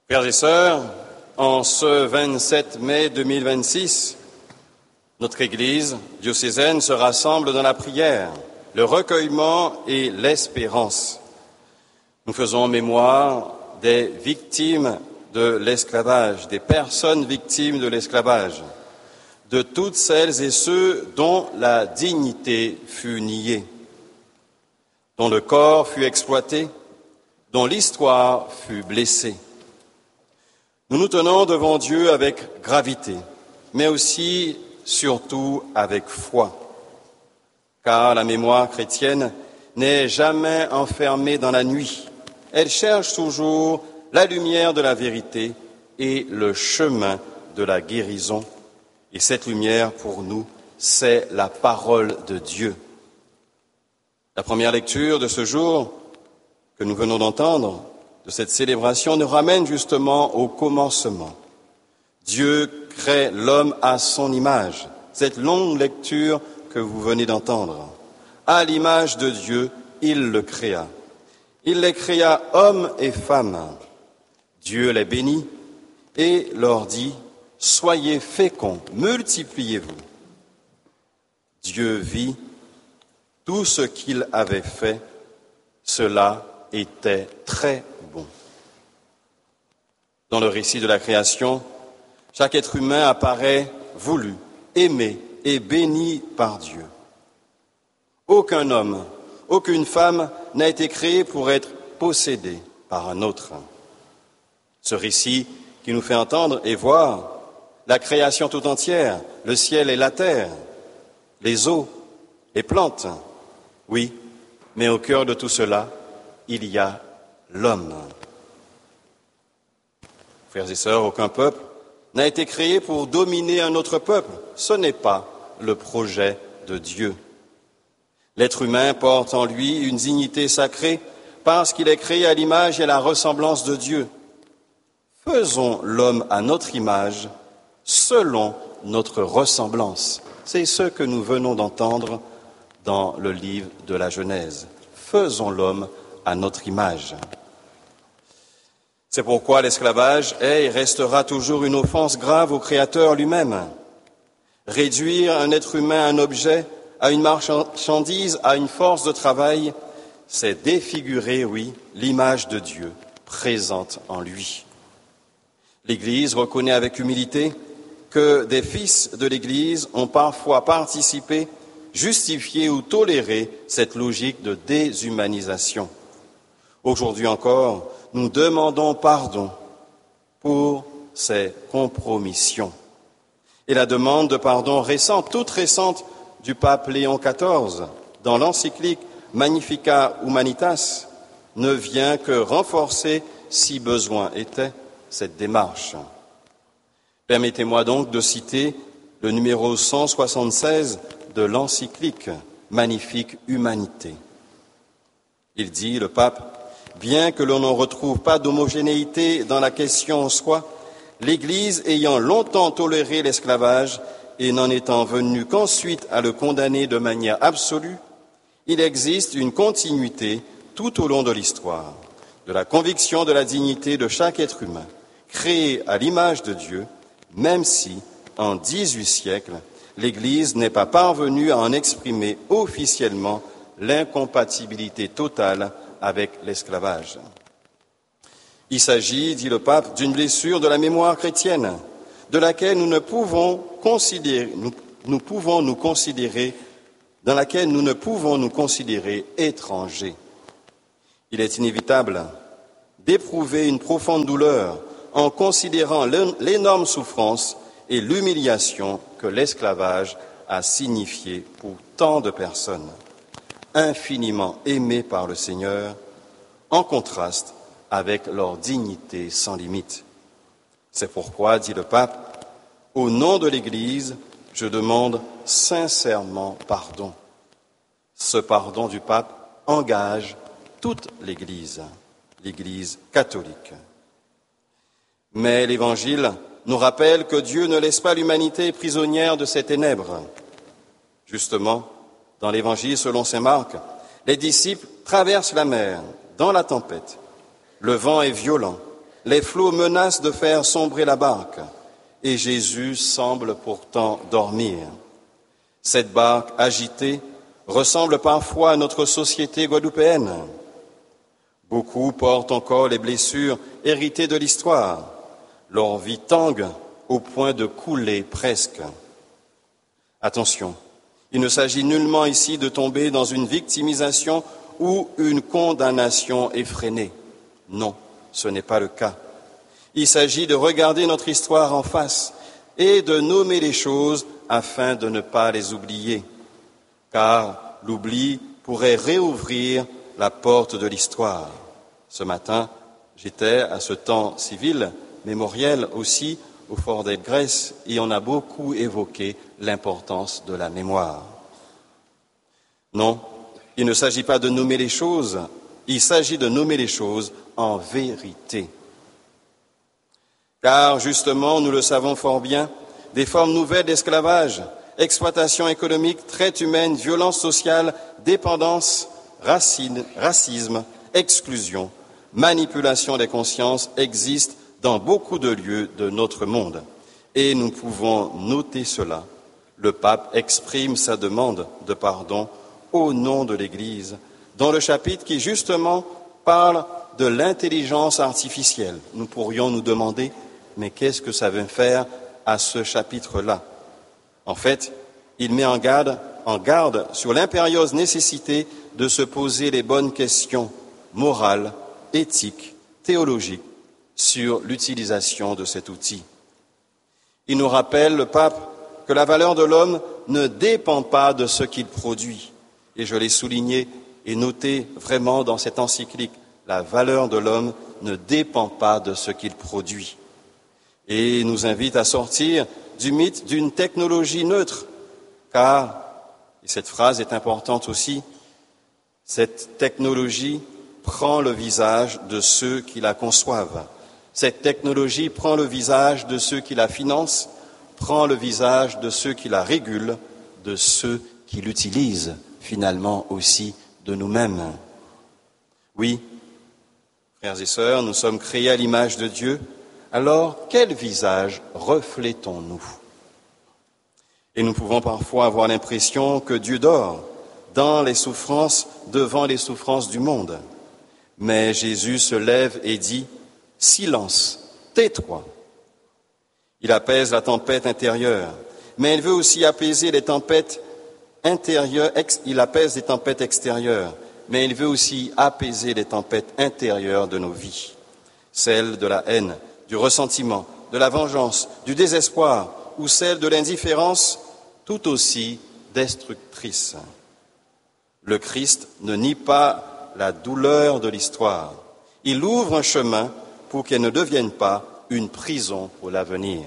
Frères et sœurs, en ce 27 mai 2026, notre Église diocésaine se rassemble dans la prière, le recueillement et l'espérance. Nous faisons mémoire des victimes de l'esclavage, des personnes victimes de l'esclavage, de toutes celles et ceux dont la dignité fut niée, dont le corps fut exploité, dont l'histoire fut blessée. Nous nous tenons devant Dieu avec gravité, mais aussi, surtout, avec foi. Car la mémoire chrétienne n'est jamais enfermée dans la nuit. Elle cherche toujours la lumière de la vérité et le chemin de la guérison. Et cette lumière, pour nous, c'est la parole de Dieu. La première lecture de ce jour que nous venons d'entendre, de cette célébration, nous ramène justement au commencement. Dieu crée l'homme à son image. Cette longue lecture que vous venez d'entendre. À l'image de Dieu, il le créa. Il les créa hommes et femmes. Dieu les bénit et leur dit, « Soyez féconds, multipliez-vous. » Dieu vit tout ce qu'il avait fait, cela était très bon. Dans le récit de la création, chaque être humain apparaît voulu, aimé et béni par Dieu. Aucun homme, aucune femme n'a été créé pour être possédé par un autre. Ce récit qui nous fait entendre et voir la création tout entière, le ciel et la terre, les eaux, les plantes, oui, mais au cœur de tout cela, il y a l'homme. Frères et sœurs, aucun peuple n'a été créé pour dominer un autre peuple. Ce n'est pas le projet de Dieu. L'être humain porte en lui une dignité sacrée parce qu'il est créé à l'image et à la ressemblance de Dieu. Faisons l'homme à notre image, selon notre ressemblance. C'est ce que nous venons d'entendre dans le livre de la Genèse. Faisons l'homme à notre image. C'est pourquoi l'esclavage est et restera toujours une offense grave au Créateur lui-même. Réduire un être humain à un objet, à une marchandise, à une force de travail, c'est défigurer, oui, l'image de Dieu présente en lui. L'Église reconnaît avec humilité que des fils de l'Église ont parfois participé, justifié ou toléré cette logique de déshumanisation. Aujourd'hui encore, nous demandons pardon pour ces compromissions. Et la demande de pardon récente, toute récente, du pape Léon XIV, dans l'encyclique Magnificat Humanitas, ne vient que renforcer, si besoin était, cette démarche. Permettez-moi donc de citer le numéro 176 de l'encyclique Magnifique Humanité. Il dit, le pape, « Bien que l'on ne retrouve pas d'homogénéité dans la question en soi, l'Église ayant longtemps toléré l'esclavage et n'en étant venue qu'ensuite à le condamner de manière absolue, il existe une continuité tout au long de l'histoire, de la conviction de la dignité de chaque être humain, créé à l'image de Dieu, même si, en 18 siècles, l'Église n'est pas parvenue à en exprimer officiellement l'incompatibilité totale avec l'esclavage. Il s'agit, dit le pape, d'une blessure de la mémoire chrétienne, de laquelle dans laquelle nous ne pouvons nous considérer étrangers. Il est inévitable d'éprouver une profonde douleur en considérant l'énorme souffrance et l'humiliation que l'esclavage a signifié pour tant de personnes, infiniment aimées par le Seigneur, en contraste avec leur dignité sans limite. C'est pourquoi, dit le pape, au nom de l'Église, je demande sincèrement pardon. Ce pardon du pape engage toute l'Église, l'Église catholique. Mais l'Évangile nous rappelle que Dieu ne laisse pas l'humanité prisonnière de ses ténèbres. Justement, dans l'Évangile selon saint Marc, les disciples traversent la mer dans la tempête. Le vent est violent, Les flots menacent de faire sombrer la barque et Jésus semble pourtant dormir. Cette barque agitée ressemble parfois à notre société guadeloupéenne. Beaucoup portent encore les blessures héritées de l'histoire. Leur vie tangue au point de couler presque. Attention, il ne s'agit nullement ici de tomber dans une victimisation ou une condamnation effrénée. Non, ce n'est pas le cas. Il s'agit de regarder notre histoire en face et de nommer les choses afin de ne pas les oublier, car l'oubli pourrait réouvrir la porte de l'histoire. Ce matin, j'étais à ce temps civil, mémoriel aussi, au Fort d'Aide-Grèce, et on a beaucoup évoqué l'importance de la mémoire. Non, il ne s'agit pas de nommer les choses, il s'agit de nommer les choses en vérité. Car justement, nous le savons fort bien, des formes nouvelles d'esclavage, exploitation économique, traite humaine, violence sociale, dépendance, racisme, exclusion, manipulation des consciences existent dans beaucoup de lieux de notre monde. Et nous pouvons noter cela. Le pape exprime sa demande de pardon au nom de l'Église, dans le chapitre qui justement parle de l'intelligence artificielle. Nous pourrions nous demander, mais qu'est-ce que ça veut faire à ce chapitre-là? En fait, il met en garde sur l'impérieuse nécessité de se poser les bonnes questions morales, éthiques, théologiques sur l'utilisation de cet outil. Il nous rappelle, le pape, que la valeur de l'homme ne dépend pas de ce qu'il produit. Et je l'ai souligné et noté vraiment dans cette encyclique, la valeur de l'homme ne dépend pas de ce qu'il produit. Et il nous invite à sortir du mythe d'une technologie neutre, car, et cette phrase est importante aussi, cette technologie prend le visage de ceux qui la conçoivent. Cette technologie prend le visage de ceux qui la financent, prend le visage de ceux qui la régulent, de ceux qui l'utilisent, finalement aussi de nous-mêmes. Oui, frères et sœurs, nous sommes créés à l'image de Dieu. Alors, quel visage reflétons-nous? Et nous pouvons parfois avoir l'impression que Dieu dort dans les souffrances, devant les souffrances du monde. Mais Jésus se lève et dit « Silence, tais-toi ». Il apaise la tempête intérieure, mais il veut aussi apaiser les tempêtes intérieures. Il apaise les tempêtes extérieures, mais il veut aussi apaiser les tempêtes intérieures de nos vies, celles de la haine, du ressentiment, de la vengeance, du désespoir ou celles de l'indifférence, tout aussi destructrices. Le Christ ne nie pas la douleur de l'histoire. Il ouvre un chemin pour qu'elle ne devienne pas une prison pour l'avenir.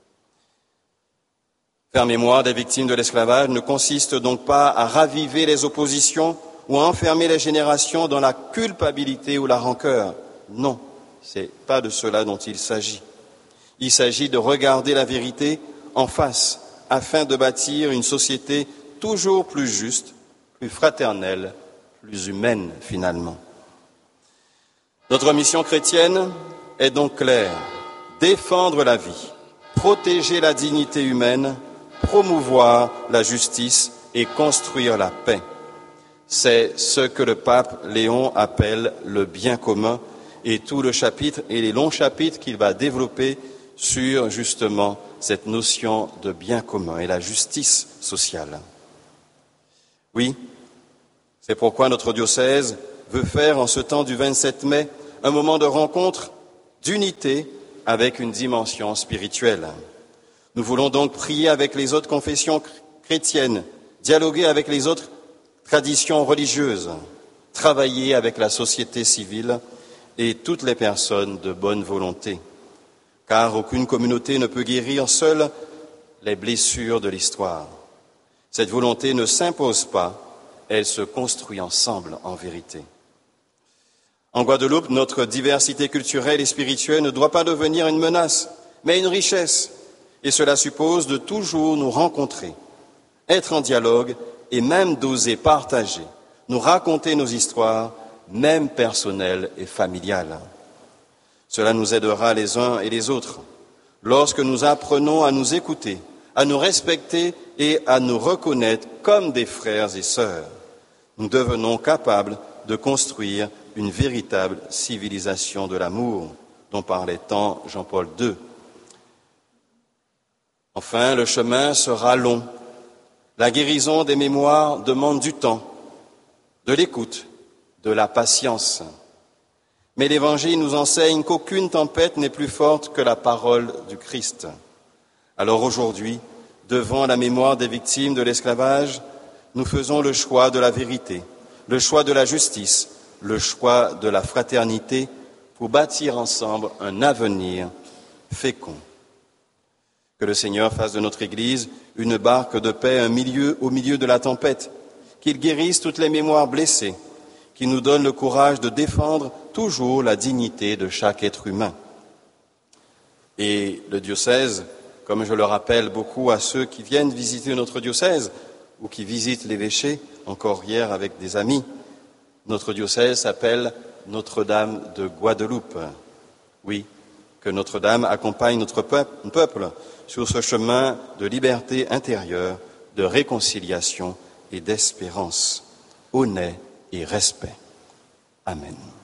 Faire mémoire des victimes de l'esclavage ne consiste donc pas à raviver les oppositions ou à enfermer les générations dans la culpabilité ou la rancœur. Non, ce n'est pas de cela dont il s'agit. Il s'agit de regarder la vérité en face afin de bâtir une société toujours plus juste, plus fraternelle, plus humaine finalement. Notre mission chrétienne est donc claire. Défendre la vie, protéger la dignité humaine, promouvoir la justice et construire la paix. C'est ce que le pape Léon appelle le bien commun et tout le chapitre et les longs chapitres qu'il va développer sur justement cette notion de bien commun et la justice sociale. Oui, c'est pourquoi notre diocèse veut faire en ce temps du 27 mai un moment de rencontre, d'unité avec une dimension spirituelle. Nous voulons donc prier avec les autres confessions chrétiennes, dialoguer avec les autres traditions religieuses, travailler avec la société civile et toutes les personnes de bonne volonté. Car aucune communauté ne peut guérir seule les blessures de l'histoire. Cette volonté ne s'impose pas, elle se construit ensemble en vérité. En Guadeloupe, notre diversité culturelle et spirituelle ne doit pas devenir une menace, mais une richesse. Et cela suppose de toujours nous rencontrer, être en dialogue et même d'oser partager, nous raconter nos histoires, même personnelles et familiales. Cela nous aidera les uns et les autres lorsque nous apprenons à nous écouter, à nous respecter et à nous reconnaître comme des frères et sœurs. Nous devenons capables de construire une véritable civilisation de l'amour, dont parlait tant Jean-Paul II. Enfin, le chemin sera long. La guérison des mémoires demande du temps, de l'écoute, de la patience. Mais l'Évangile nous enseigne qu'aucune tempête n'est plus forte que la parole du Christ. Alors aujourd'hui, devant la mémoire des victimes de l'esclavage, nous faisons le choix de la vérité, le choix de la justice, le choix de la fraternité pour bâtir ensemble un avenir fécond. Que le Seigneur fasse de notre Église une barque de paix au milieu de la tempête, qu'il guérisse toutes les mémoires blessées, qu'il nous donne le courage de défendre toujours la dignité de chaque être humain. Et le diocèse, comme je le rappelle beaucoup à ceux qui viennent visiter notre diocèse ou qui visitent l'évêché, encore hier avec des amis, notre diocèse s'appelle Notre-Dame de Guadeloupe. Oui, que Notre-Dame accompagne notre peuple sur ce chemin de liberté intérieure, de réconciliation et d'espérance, honnête et respect. Amen.